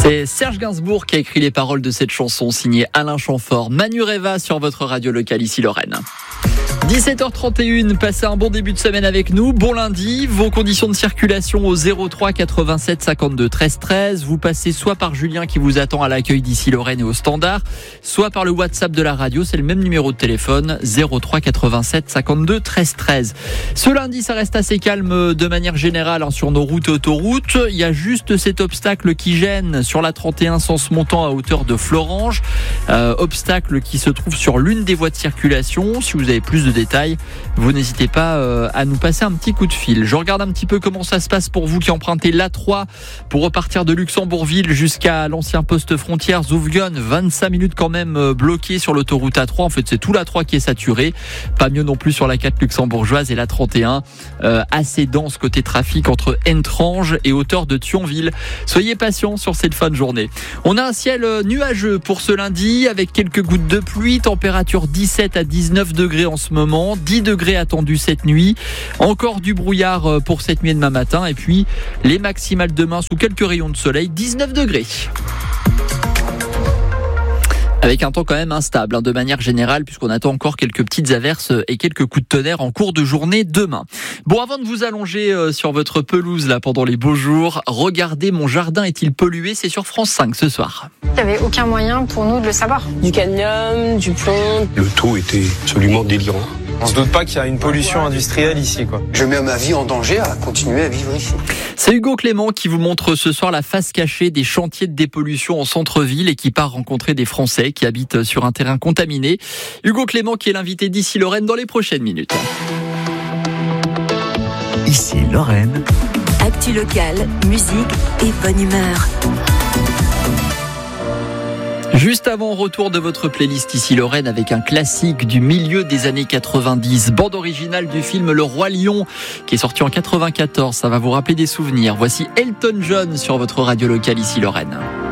C'est Serge Gainsbourg qui a écrit les paroles de cette chanson, signée Alain Chamfort. Manu Reva sur votre radio locale ici Lorraine. 17h31, passez un bon début de semaine avec nous. Bon lundi, vos conditions de circulation au 03 87 52 13 13. Vous passez soit par Julien qui vous attend à l'accueil d'ici Lorraine et au standard, soit par le WhatsApp de la radio, c'est le même numéro de téléphone, 03 87 52 13 13. Ce lundi, ça reste assez calme de manière générale sur nos routes et autoroutes. Il y a juste cet obstacle qui gêne sur la 31 sens montant à hauteur de Florange. Obstacle qui se trouve sur l'une des voies de circulation. Si vous avez plus de détails, vous n'hésitez pas à nous passer un petit coup de fil. Je regarde un petit peu comment ça se passe pour vous qui empruntez l'A3 pour repartir de Luxembourgville jusqu'à l'ancien poste frontière Zoufgon. 25 minutes quand même bloquées sur l'autoroute A3. En fait, c'est tout l'A3 qui est saturé. Pas mieux non plus sur la 4 luxembourgeoise et la 31. Assez dense côté trafic entre Entrange et hauteur de Thionville. Soyez patients sur cette fin de journée. On a un ciel nuageux pour ce lundi avec quelques gouttes de pluie. Température 17 à 19 degrés en ce moment. 10 degrés attendus cette nuit. Encore du brouillard pour cette nuit et demain matin. Et puis les maximales demain sous quelques rayons de soleil, 19 degrés. Avec un temps quand même instable de manière générale, puisqu'on attend encore quelques petites averses et quelques coups de tonnerre en cours de journée demain. Bon, avant de vous allonger sur votre pelouse là pendant les beaux jours, regardez Mon jardin est-il pollué, c'est sur France 5 ce soir. Il n'y avait aucun moyen pour nous de le savoir. Du cadmium, du plomb. Le taux était absolument délirant. On se doute pas qu'il y a une pollution industrielle ici, quoi. Je mets ma vie en danger à continuer à vivre ici. C'est Hugo Clément qui vous montre ce soir la face cachée des chantiers de dépollution en centre-ville et qui part rencontrer des Français qui habitent sur un terrain contaminé. Hugo Clément qui est l'invité d'ici Lorraine dans les prochaines minutes. Ici Lorraine. Actu locale, musique et bonne humeur. Juste avant, retour de votre playlist ici Lorraine avec un classique du milieu des années 90. Bande originale du film Le Roi Lion qui est sorti en 94. Ça va vous rappeler des souvenirs. Voici Elton John sur votre radio locale ici Lorraine.